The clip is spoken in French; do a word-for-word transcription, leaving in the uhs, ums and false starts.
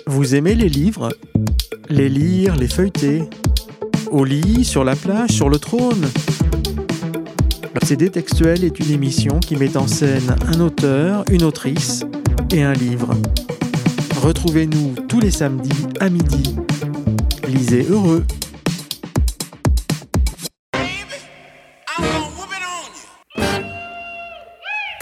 Vous aimez les livres ? Les lire, les feuilleter ? Au lit, sur la plage, sur le trône ? C D Textuel est une émission qui met en scène un auteur, une autrice et un livre. Retrouvez-nous tous les samedis à midi. Lisez heureux.